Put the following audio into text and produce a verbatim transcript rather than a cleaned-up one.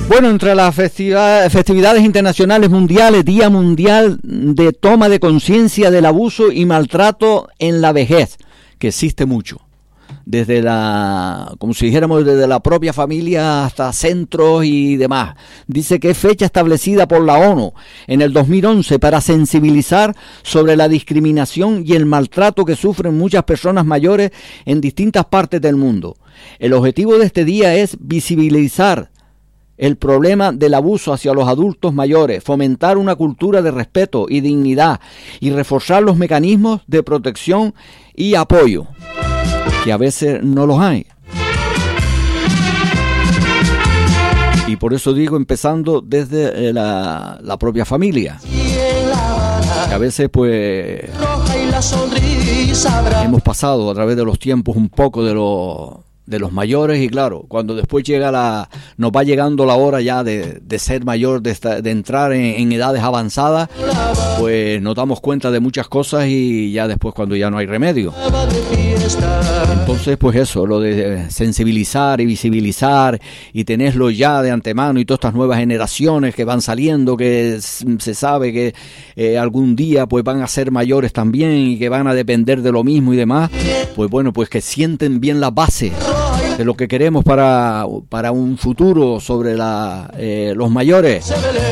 Bueno, entre las festiva- festividades internacionales mundiales, Día Mundial de Toma de Conciencia del Abuso y Maltrato en la Vejez, que existe mucho. Desde la, como si dijéramos, desde la propia familia hasta centros y demás. Dice que es fecha establecida por la ONU en el dos mil once para sensibilizar sobre la discriminación y el maltrato que sufren muchas personas mayores en distintas partes del mundo. El objetivo de este día es visibilizar el problema del abuso hacia los adultos mayores, fomentar una cultura de respeto y dignidad y reforzar los mecanismos de protección y apoyo, que a veces no los hay. Y por eso digo, empezando desde la, la propia familia, que a veces pues hemos pasado a través de los tiempos un poco de los de los mayores, y claro, cuando después llega la nos va llegando la hora ya de, de ser mayor, de, esta, de entrar en, en edades avanzadas, pues nos damos cuenta de muchas cosas y ya después cuando ya no hay remedio. Entonces pues eso, lo de sensibilizar y visibilizar y tenerlo ya de antemano, y todas estas nuevas generaciones que van saliendo, que se sabe que eh, algún día pues van a ser mayores también y que van a depender de lo mismo y demás, pues bueno, pues que sienten bien la base de lo que queremos para, para un futuro sobre la, eh, los mayores.